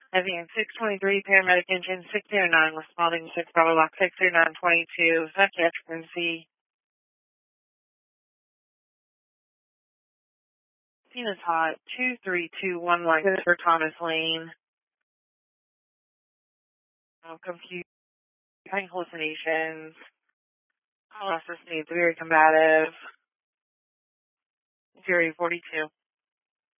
Advance 623, paramedic engine 609, responding 6 Bravo Lock 63922, subject frequency. Scene is hot, 2321 line for Thomas Lane. Confused, having hallucinations. Call us needs very combative. Fury 42.